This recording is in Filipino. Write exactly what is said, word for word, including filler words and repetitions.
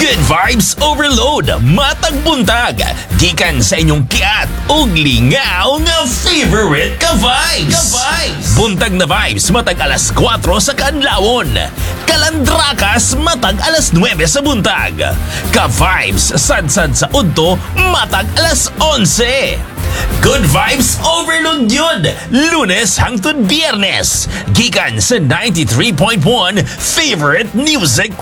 Good vibes overload, matag buntag. Gikan sa inyong kiat ug lingaw nga favorite ka vibes. Ka vibes. Buntag na vibes matag alas kwatro sa kanlawon. Kalandrakas matag alas nuwebe sa buntag. Ka vibes sad-sad sa udto matag alas onse. Good vibes overload yun! Lunes hangtod Biyernes. Gikan sa ninety-three point one Favorite Music